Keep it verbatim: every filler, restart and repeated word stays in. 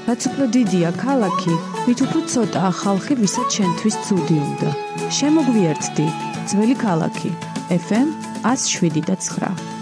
რაც უფრო დიდია ქალაქი, მით უფრო ცოტაა ხალხი, ვისაც შენთვის ცუდი უნდა. შემოგვიერთდი, ძველი ქალაქი, ეფ ემ one oh seven point nine.